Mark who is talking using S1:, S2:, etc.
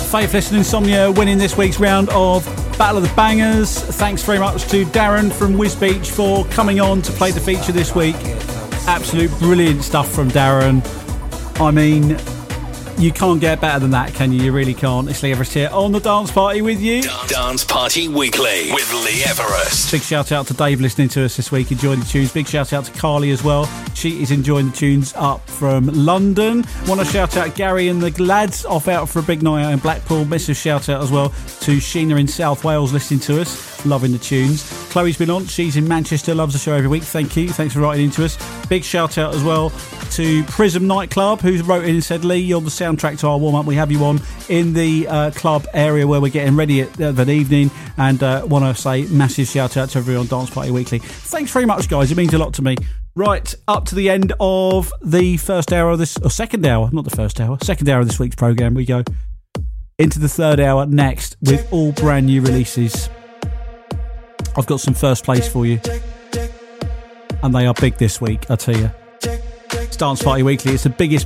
S1: Faithless and Insomnia winning this week's round of Battle of the Bangers. Thanks very much to Darren from Wiz Beach for coming on to play the feature this week. Absolute brilliant stuff from Darren. I mean, you can't get better than that, can you? You really can't. It's Lee Everest here on the Dance Party with you.
S2: Dance Party Weekly with Lee Everest.
S1: Big shout out to Dave listening to us this week, enjoying the tunes. Big shout out to Carly as well. She is enjoying the tunes up from London. Want to shout out Gary and the lads off out for a big night out in Blackpool. Massive shout out as well to Sheena in South Wales listening to us, loving the tunes. Chloe's been on. She's in Manchester, loves the show every week. Thank you. Thanks for writing into us. Big shout out as well to Prism Nightclub, who's wrote in and said, Lee, you're the soundtrack to our warm-up. We have you on in the club area where we're getting ready of an evening, and want to say massive shout out to everyone on Dance Party Weekly. Thanks very much, guys. It means a lot to me. Right, up to the end of the first hour of this, or second hour, not the first hour, second hour of this week's programme. We go into the third hour next with all brand new releases. I've got some first place for you, and they are big this week, I tell you. It's Dance Party Weekly. It's the biggest